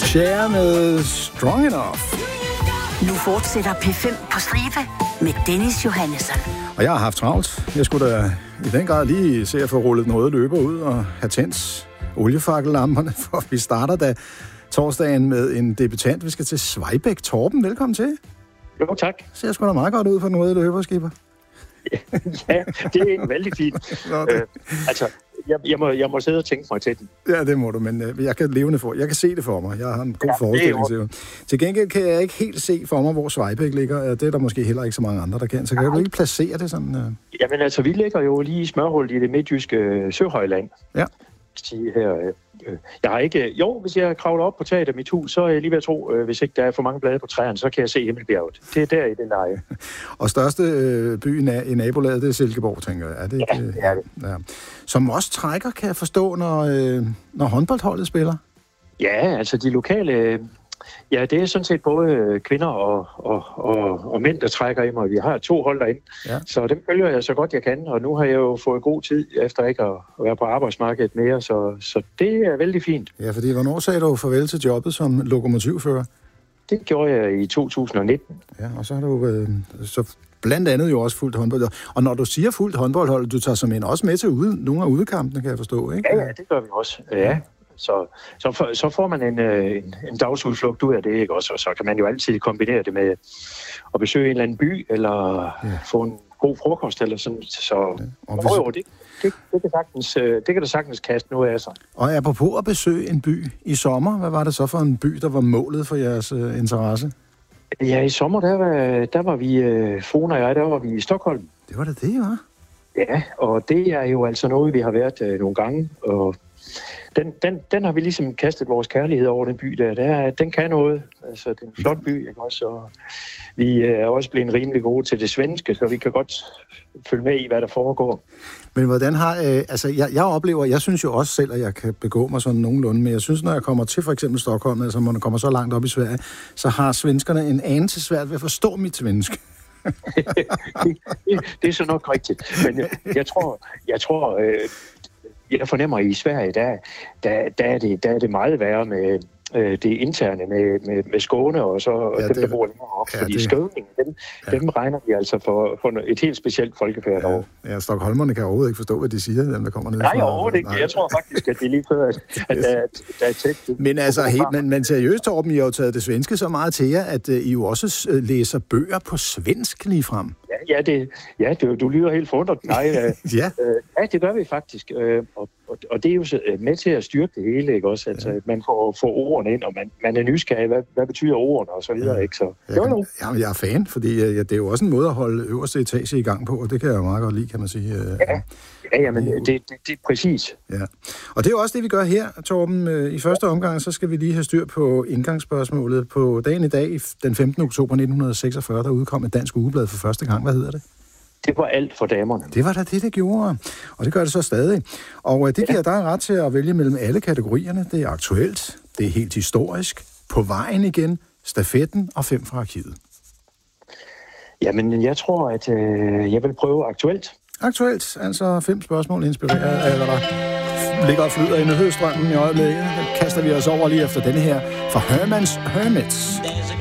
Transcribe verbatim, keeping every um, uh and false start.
Cher med Strong Enough. Nu fortsætter P fem på stribe med Dennis Johannesson. Og jeg har haft travlt. Jeg skulle da i den grad lige se at få rullet den røde løber ud og have tændt oliefakkellamperne, for vi starter da torsdagen med en debutant. Vi skal til Svejbæk. Torben, velkommen til. Jo, tak. Ser sgu da meget godt ud for den røde løber, skipper. Ja, det er en vældig fint. Nå, det... øh, altså, jeg, jeg, må, jeg må sidde og tænke mig til den. Ja, det må du, men øh, jeg kan leve det for. Jeg kan se det for mig. Jeg har en god ja, forestilling til det. Til gengæld kan jeg ikke helt se for mig, hvor Svejbæk ligger. Det er der måske heller ikke så mange andre, der kan. Så kan jeg jo ikke placere det sådan... Øh... Jamen altså, vi ligger jo lige i smørhullet i det midtjyske øh, Søhøjland. Ja. Sige her... Øh, Jeg har ikke... Jo, hvis jeg kravler op på taget af mit hus, så er jeg lige ved at tro, øh, hvis ikke der er for mange blade på træerne, så kan jeg se Himmelbjerget. Det er der i det leje. Og største øh, by i nabolaget, det er Silkeborg, tænker jeg. Er det, ja, det er det. Ja. Som også trækker, kan jeg forstå, når, øh, når håndboldholdet spiller? Ja, altså de lokale... Ja, det er sådan set både kvinder og, og, og, og mænd, der trækker i mig. Vi har to hold derinde, ja. Så dem følger jeg så godt jeg kan. Og nu har jeg jo fået god tid efter ikke at være på arbejdsmarkedet mere, så, så det er vældig fint. Ja, fordi hvornår sagde du farvel til jobbet som lokomotivfører? Det gjorde jeg i to tusind nitten. Ja, og så har du øh, så blandt andet jo også fuldt håndbold. Og når du siger fuldt håndboldhold, du tager som en også med til ude, nogle af udekampene, kan jeg forstå, ikke? Ja, ja, det gør vi også. Ja. Så, så, for, så får man en, en, en dagsudflugt ud af det, ikke også? Og så kan man jo altid kombinere det med at besøge en eller anden by, eller ja. Få en god frokost, eller sådan. Så ja. Og hvis... jo, det, det, det, kan sagtens, det kan da sagtens kaste noget af sig. Og apropos at besøge en by i sommer, hvad var det så for en by, der var målet for jeres uh, interesse? Ja, i sommer, der var, der var vi, uh, Fona og jeg, der var vi i Stockholm. Det var det, det var? Ja, og det er jo altså noget, vi har været uh, nogle gange, og Den, den, den har vi ligesom kastet vores kærlighed over, den by der. der den kan noget. Altså, det er en flot by, ikke også? Og vi er også blevet rimelig gode til det svenske, så vi kan godt følge med i, hvad der foregår. Men hvordan har... Øh, altså, jeg, jeg oplever... Jeg synes jo også selv, at jeg kan begå mig sådan nogenlunde, men jeg synes, når jeg kommer til for eksempel Stockholm, altså når man kommer så langt op i Sverige, så har svenskerne en anelse svært ved at forstå mit svensk. det, det, det er så nok rigtigt. Men jeg, jeg tror... Jeg tror øh, Jeg fornemmer, at i Sverige, der, der, der, er, det, der er det meget værre med øh, det interne, med, med, med Skåne og så ja, dem, det, der bor længere op. ja, fordi det, Skåningen, dem, ja. dem regner vi altså for, for et helt specielt folkefærd over. Ja, ja, stockholmerne kan overhovedet ikke forstå, hvad de siger, dem der kommer ned. Nej, overhovedet ikke. Jeg tror faktisk, at det er lige før, at, at der, der er tæt. Men altså, helt, men, men seriøst, Torben, I har jo taget det svenske så meget til jer, at uh, I jo også uh, læser bøger på svensk lige frem. Ja, ja, det, ja du, du lyder helt forundret. Nej, øh, ja. Øh, ja, det gør vi faktisk. Øh, og, og, og det er jo med til at styrke det hele, ikke også? Altså, ja. Man får, får ordene ind, og man, man er nysgerrig. Hvad, hvad betyder ordene, og så videre, ja. Ikke? Så, jeg, kan, jamen, jeg er fan, fordi ja, det er jo også en måde at holde øverste etage i gang på, og det kan jeg jo meget godt lide, kan man sige. Ja, ja jamen, det, det, det er præcis. Ja. Og det er jo også det, vi gør her, Torben. I første omgang, så skal vi lige have styr på indgangsspørgsmålet. På dagen i dag, den femtende oktober nitten seksogfyrre, der udkom et dansk ugeblad for første gang. Hvad hedder det? Det var alt for damerne. Det var da det, det gjorde. Og det gør det så stadig. Og det giver dig ret til at vælge mellem alle kategorierne. Det er aktuelt, det er helt historisk, på vejen igen, stafetten og fem fra arkivet. Jamen, jeg tror, at øh, jeg vil prøve aktuelt. Aktuelt, altså fem spørgsmål inspireret af, hvad der ligger og flyder i nyhedsstrømmen i øjeblikket. Den kaster vi os over lige efter denne her fra Herman's Hermits.